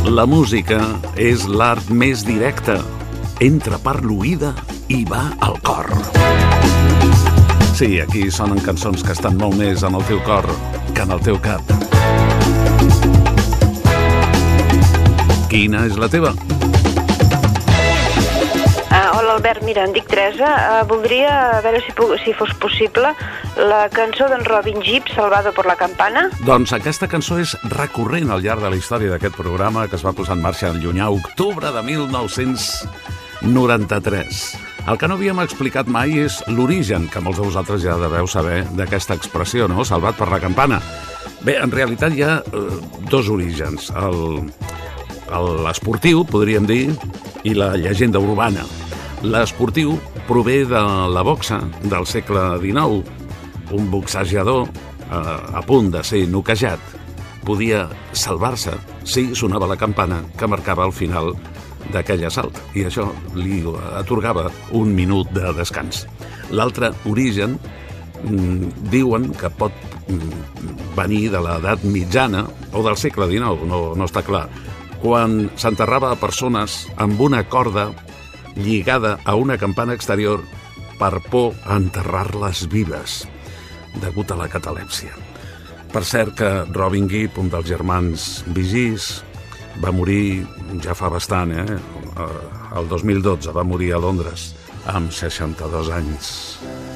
La música és l'art més directe. Entra per l'oïda i va al cor. Sí, aquí sonen cançons que estan molt més en el teu cor que en el teu cap. Quina és la teva? Hola Albert, mira, em dic Teresa. Voldria veure si fos possible la cançó d'en Robin Gibb, Salvado por la Campana. Doncs aquesta cançó és recurrent al llarg de la història d'aquest programa, que es va posar en marxa el llunyà octubre de 1993. El que no havíem explicat mai és l'origen, que molts de vosaltres ja deveu saber, d'aquesta expressió, no? Salvat per la campana. Bé, en realitat hi ha dos orígens. L'esportiu, podríem dir, i la llegenda urbana. L'esportiu prové de la boxa del segle XIX. Un boxejador a punt de ser noquejat podia salvar-se si sonava la campana que marcava el final d'aquell assalt, i això li atorgava un minut de descans. L'altre origen diuen que pot venir de l'edat mitjana o del segle XIX, no està clar, quan s'enterrava a persones amb una corda lligada a una campana exterior per por a enterrar-les vives, degut a la catalèpsia. Per cert que Robin Gibb, un dels germans Vigis, va morir ja fa bastant, el 2012, va morir a Londres amb 62 anys.